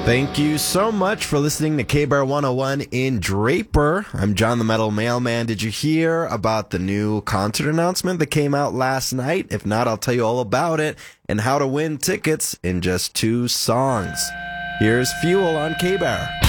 Thank you so much for listening to K-Bar 101 in Draper. I'm John the Metal Mailman. Did you hear about the new concert announcement that came out last night? If not, I'll tell you all about it and how to win tickets in just 2 songs. Here's Fuel on K-Bar.